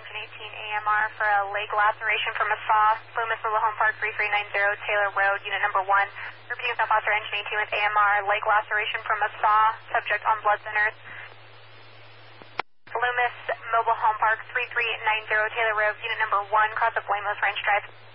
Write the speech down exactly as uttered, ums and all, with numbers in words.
engine eighteen A M R for a leg laceration from a saw, Loomis Mobile Home Park three three nine zero Taylor Road, unit number one. Repeating South Foster engine eighteen with A M R, leg laceration from a saw, subject on blood thinners. Loomis Mobile Home Park three three nine zero Taylor Road, unit number one, cross up Lamos Ranch Drive.